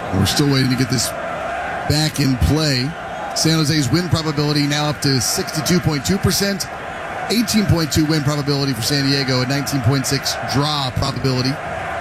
We're still waiting to get this back in play. San Jose's win probability now up to 62.2%. 18.2 win probability for San Diego, and 19.6 draw probability.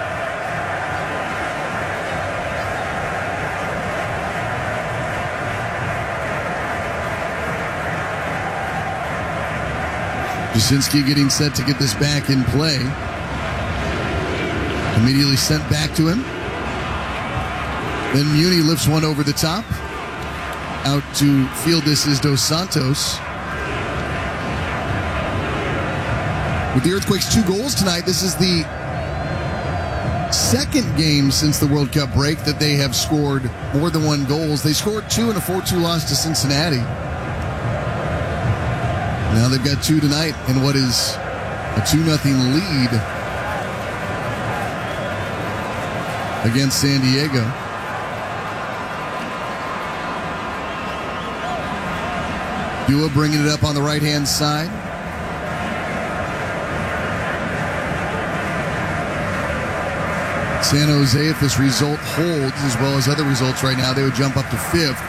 Jasinski getting set to get this back in play. Immediately sent back to him. Then Muni lifts one over the top. Out to field this is Dos Santos. With the Earthquakes 2 goals tonight, this is the second game since the World Cup break that they have scored more than 1 goals. They scored 2 in a 4-2 loss to Cincinnati. Now they've got 2 tonight in what is a 2-0 lead against San Diego. Dua bringing it up on the right-hand side. San Jose, if this result holds, as well as other results right now, they would jump up to 5th.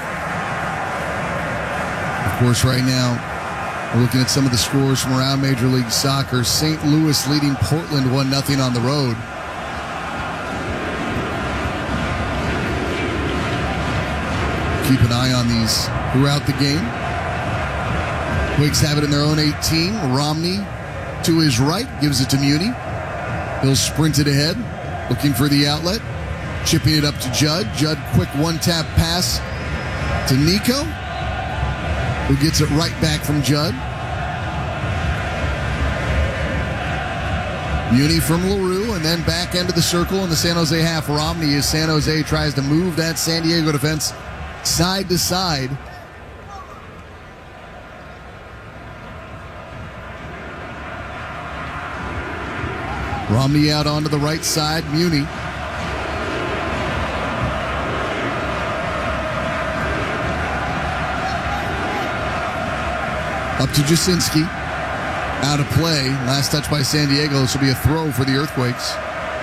Of course, right now, we're looking at some of the scores from around Major League Soccer. St. Louis leading Portland 1-0 on the road. Keep an eye on these throughout the game. Quakes have it in their own 18. Romney to his right gives it to Muni. He'll sprint it ahead, looking for the outlet. Chipping it up to Judd. Judd, quick one-tap pass to Nico, who gets it right back from Judd. Muni from LaRue, and then back into the circle in the San Jose half. Romney, as San Jose tries to move that San Diego defense side to side. Romney out onto the right side. Muni. Up to Jasinski. Out of play. Last touch by San Diego. This will be a throw for the Earthquakes.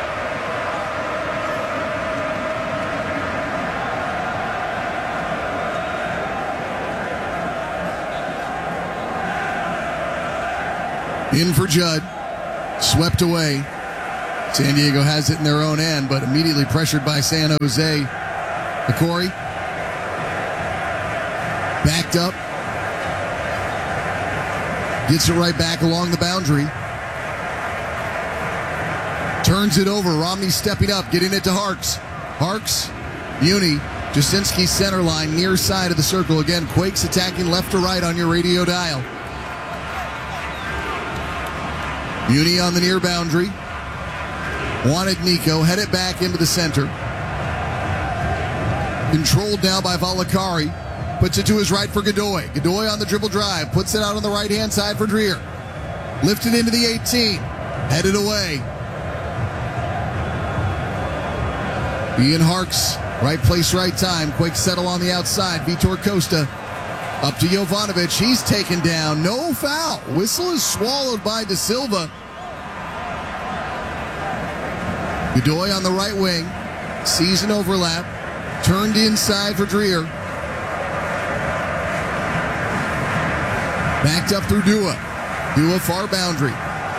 In for Judd. Swept away. San Diego has it in their own end, but immediately pressured by San Jose. Akori. Backed up. Gets it right back along the boundary. Turns it over. Romney stepping up, getting it to Harks. Harks, Muni, Jasinski center line, near side of the circle. Again, Quakes attacking left to right on your radio dial. Muni on the near boundary. Wanted Nico. Head it back into the center. Controlled now by Valakari. Puts it to his right for Godoy. Godoy on the dribble drive. Puts it out on the right-hand side for Dreer. Lifted into the 18. Headed away. Ian Harks. Right place, right time. Quick settle on the outside. Vitor Costa. Up to Jovanovic. He's taken down. No foul. Whistle is swallowed by De Silva. Godoy on the right wing. Sees an overlap. Turned inside for Dreer. Backed up through Dua. Dua far boundary.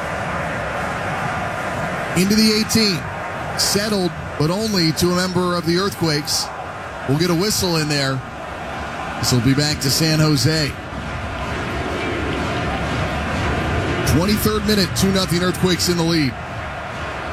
Into the 18. Settled, but only to a member of the Earthquakes. We'll get a whistle in there. This will be back to San Jose. 23rd minute, 2-0 Earthquakes in the lead.